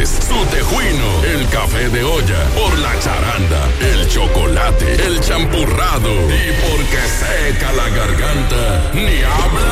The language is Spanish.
es su tejuino, el café de olla, por la charanda, el chocolate, el champurrado y porque seca la garganta, ni habla.